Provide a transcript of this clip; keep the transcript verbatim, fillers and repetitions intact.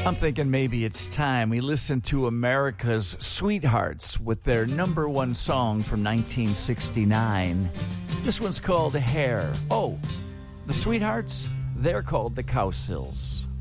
I'm thinking maybe it's time we listen to America's Sweethearts with their number one song from nineteen sixty-nine. This one's called Hair. Oh, the Sweethearts, they're called the Cowsills.